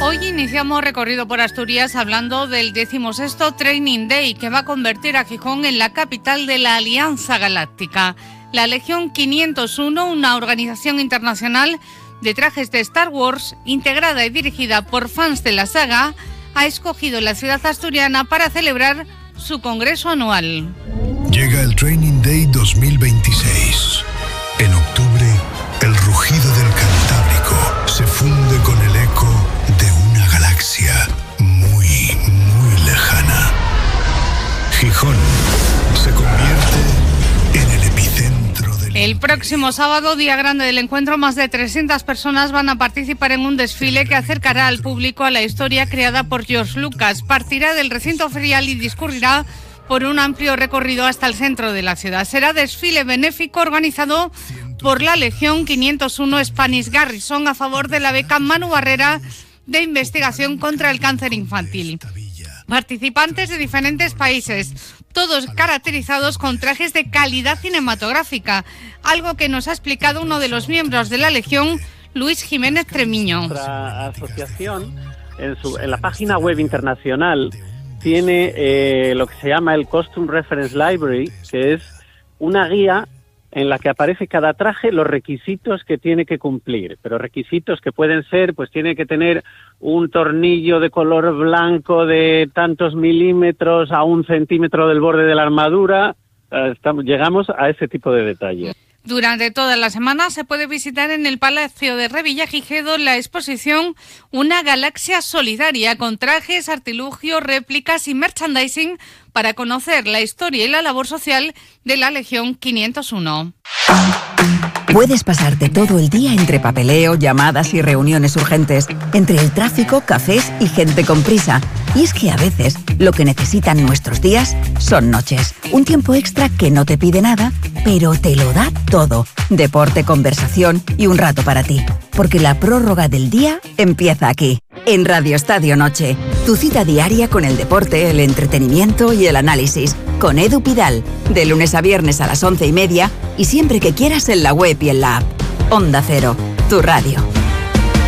Hoy iniciamos recorrido por Asturias hablando del 16º Training Day que va a convertir a Gijón en la capital de la Alianza Galáctica. La Legión 501, una organización internacional de trajes de Star Wars, integrada y dirigida por fans de la saga, ha escogido la ciudad asturiana para celebrar su congreso anual. Llega el Training Day 2026. En octubre, el rugido del Cantábrico se funde con el eco de una galaxia muy, muy lejana. Gijón se convierte en el epicentro del... El próximo sábado, día grande del encuentro, más de 300 personas van a participar en un desfile que acercará al público a la historia creada por George Lucas. Partirá del recinto ferial y discurrirá por un amplio recorrido hasta el centro de la ciudad. Será desfile benéfico organizado por la Legión 501 Spanish Garrison a favor de la beca Manu Barrera de investigación contra el cáncer infantil. Participantes de diferentes países, todos caracterizados con trajes de calidad cinematográfica, algo que nos ha explicado uno de los miembros de la Legión, Luis Jiménez Tremiño. Nuestra asociación, en la página web internacional, tiene lo que se llama el Costume Reference Library, que es una guía en la que aparece cada traje los requisitos que tiene que cumplir, pero requisitos que pueden ser, pues tiene que tener un tornillo de color blanco de tantos milímetros a 1 centímetro del borde de la armadura. Llegamos a ese tipo de detalles. Durante toda la semana se puede visitar en el Palacio de Revillagigedo la exposición Una Galaxia Solidaria, con trajes, artilugios, réplicas y merchandising para conocer la historia y la labor social de la Legión 501. Puedes pasarte todo el día entre papeleo, llamadas y reuniones urgentes, entre el tráfico, cafés y gente con prisa. Y es que a veces lo que necesitan nuestros días son noches. Un tiempo extra que no te pide nada, pero te lo da todo. Deporte, conversación y un rato para ti. Porque la prórroga del día empieza aquí, en Radio Estadio Noche. Tu cita diaria con el deporte, el entretenimiento y el análisis. Con Edu Pidal, de lunes a viernes a las 11:30 y siempre que quieras en la web y en la app. Onda Cero, tu radio.